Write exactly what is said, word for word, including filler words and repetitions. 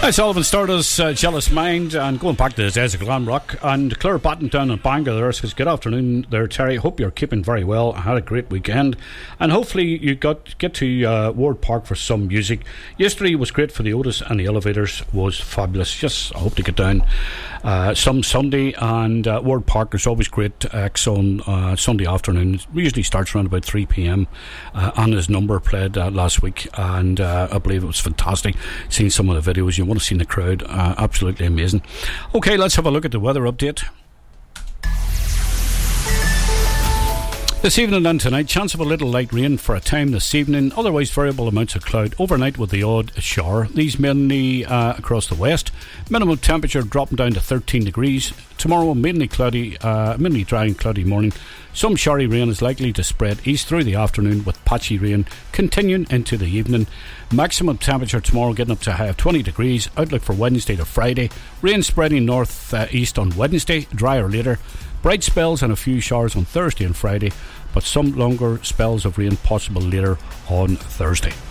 It's Sullivan Stardust, uh, Jealous Mind, and going back to the days of glam rock. And Claire Batten down in Bangor there says, good afternoon there, Terry. Hope you're keeping very well. I had a great weekend, and hopefully you got get to uh, Ward Park for some music. Yesterday was great for the Otis, and the Elevators was fabulous. Yes, I hope to get down uh, some Sunday. And uh, Ward Park is always great acts on uh, Sunday afternoon. It usually starts around about three p.m. Uh, Anna's Number played uh, last week, and uh, I believe it was fantastic. Seeing some of the videos, you want to see the crowd, uh, absolutely amazing. Okay, let's have a look at the weather update. This evening and tonight, chance of a little light rain for a time this evening, otherwise variable amounts of cloud overnight with the odd shower. These mainly uh, across the west. Minimum temperature dropping down to thirteen degrees. Tomorrow, mainly cloudy, uh, mainly dry and cloudy morning. Some showery rain is likely to spread east through the afternoon, with patchy rain continuing into the evening. Maximum temperature tomorrow getting up to a high of twenty degrees. Outlook for Wednesday to Friday. Rain spreading north uh, east on Wednesday, drier later. Bright spells and a few showers on Thursday and Friday, but some longer spells of rain possible later on Thursday.